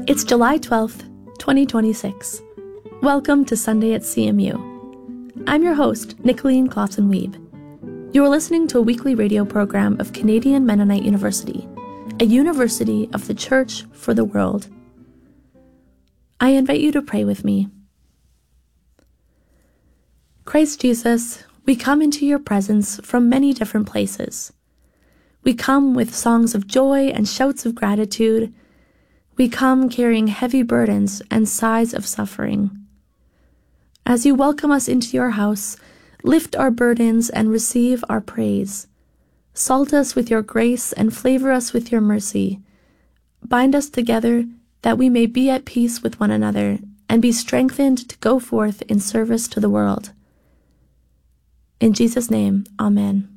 It's July 12th, 2026. Welcome to Sunday at CMU. I'm your host, Nicolene Clausen-Weeb. You are listening to a weekly radio program of Canadian Mennonite University, a university of the Church for the world. I invite you to pray with me. Christ Jesus, we come into your presence from many different places. We come with songs of joy and shouts of gratitude. We come carrying heavy burdens and sighs of suffering. As you welcome us into your house, lift our burdens and receive our praise. Salt us with your grace and flavor us with your mercy. Bind us together that we may be at peace with one another and be strengthened to go forth in service to the world. In Jesus' name, amen.